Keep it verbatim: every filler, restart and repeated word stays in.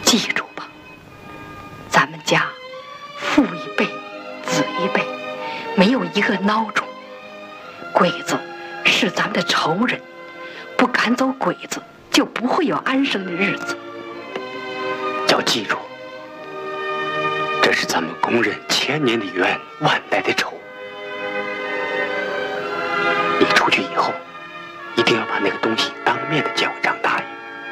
记住吧，咱们家父一辈子一辈没有一个孬种，鬼子是咱们的仇人，不赶走鬼子就不会有安生的日子。 要记住，这是咱们工人千年的冤，万代的仇。你出去以后，一定要把那个东西当面的见我张大爷。